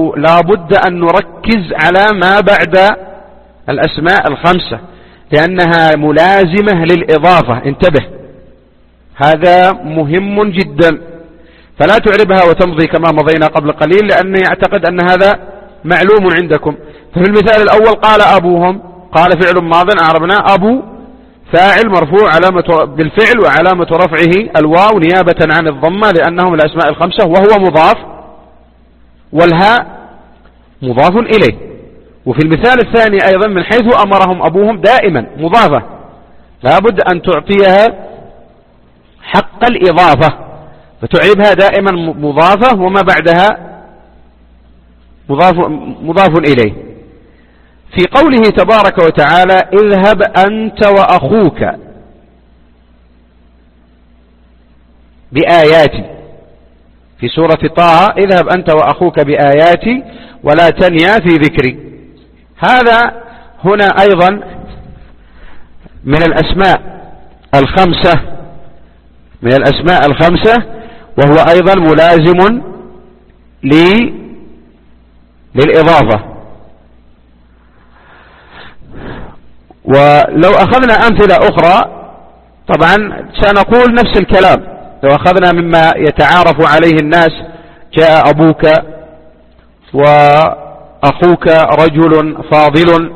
لا بد أن نركز على ما بعد الأسماء الخمسة لأنها ملازمة للإضافة. انتبه، هذا مهم جدا، فلا تعربها وتمضي كما مضينا قبل قليل، لأني أعتقد أن هذا معلوم عندكم. ففي المثال الأول قال أبوهم، قال فعل ماض أعربنا، أبو فاعل مرفوع علامة بالفعل وعلامة رفعه الواو نيابة عن الضمة لأنه من الأسماء الخمسة، وهو مضاف، والهاء مضاف إليه. وفي المثال الثاني أيضا من حيث أمرهم أبوهم دائما مضافة، لا بد أن تعطيها حق الإضافة، فتعربها دائما مضافة وما بعدها مضاف إليه. في قوله تبارك وتعالى اذهب أنت وأخوك بآياتي، في سورة طه اذهب أنت وأخوك بآياتي ولا تنيا في ذكري. هذا هنا أيضا من الأسماء الخمسة، وهو أيضا ملازم للإضافة. ولو أخذنا أمثلة أخرى طبعا سنقول نفس الكلام. لو أخذنا مما يتعارف عليه الناس، جاء أبوك وأخوك رجل فاضل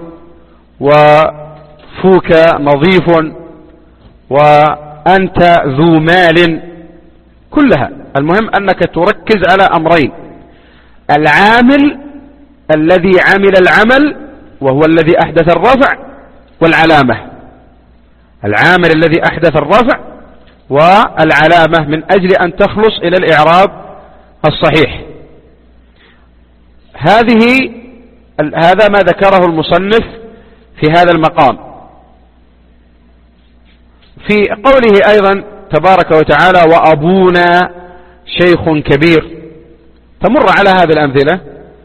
وفوك نظيف وأنت ذو مال، كلها المهم أنك تركز على أمرين: العامل الذي عمل العمل وهو الذي أحدث الرفع، والعلامة، العامل الذي أحدث الرفع والعلامة من أجل أن تخلص إلى الإعراب الصحيح. هذا ما ذكره المصنف في هذا المقام. في قوله أيضا تبارك وتعالى وأبونا شيخ كبير، تمر على هذه الأمثلة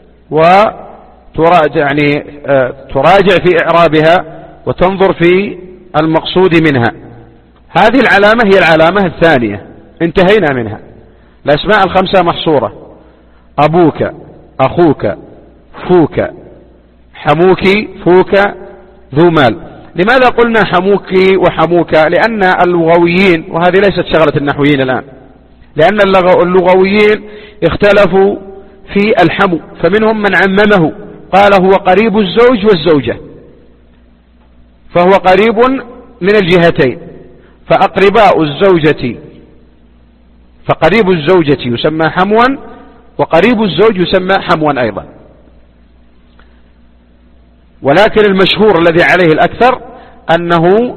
تراجع في إعرابها وتنظر في المقصود منها. هذه العلامة هي العلامة الثانية، انتهينا منها. الأسماء الخمسة محصورة: أبوك، أخوك، فوك، حموك، فوك، ذو مال. لماذا قلنا حموك وحموك؟ لأن اللغويين، وهذه ليست شغلة النحويين الآن، لأن اللغويين اختلفوا في الحمو، فمنهم من عممه قال هو قريب الزوج والزوجة، فهو قريب من الجهتين، فقريب الزوجة يسمى حموا، وقريب الزوج يسمى حموا أيضا. ولكن المشهور الذي عليه الأكثر أنه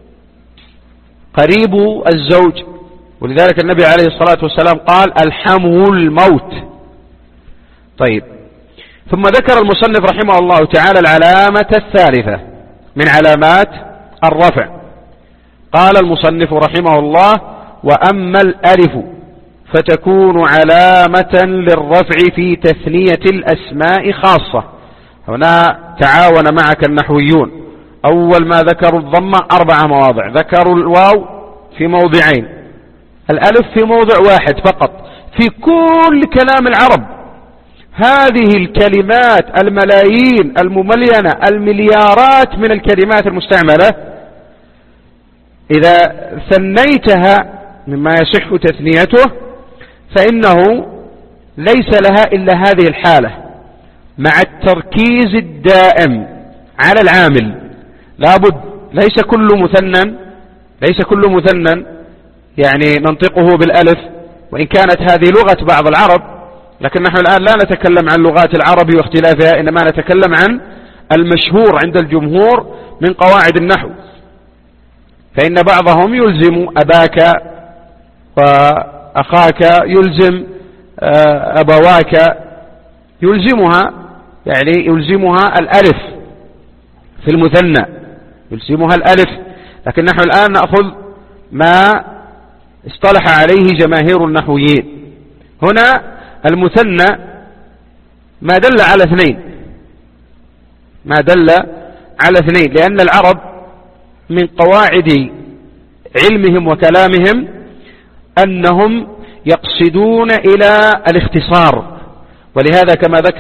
قريب الزوج، ولذلك النبي عليه الصلاة والسلام قال الحمو الموت. طيب، ثم ذكر المصنف رحمه الله تعالى العلامة الثالثة من علامات الرفع. قال المصنف رحمه الله وأما الألف فتكون علامة للرفع في تثنية الأسماء خاصة. هنا تعاون معك النحويون، أول ما ذكروا الضمة 4 مواضع، ذكروا الواو في موضعين، الألف في موضع واحد فقط في كل كلام العرب. هذه الكلمات الملايين المملينة المليارات من الكلمات المستعملة، إذا ثنيتها مما يصح تثنيته فإنه ليس لها إلا هذه الحالة، مع التركيز الدائم على العامل. لابد ليس كل مثنى يعني ننطقه بالألف، وإن كانت هذه لغة بعض العرب، لكن نحن الآن لا نتكلم عن لغات العرب واختلافها، إنما نتكلم عن المشهور عند الجمهور من قواعد النحو. فإن بعضهم يلزم أباك وأخاك، يلزم أبواك، يلزمها الألف في المثنى، يلزمها الألف. لكن نحن الآن نأخذ ما اصطلح عليه جماهير النحويين. هنا المثنى ما دل على اثنين، لأن العرب من قواعد علمهم وكلامهم أنهم يقصدون إلى الاختصار، ولهذا كما ذكر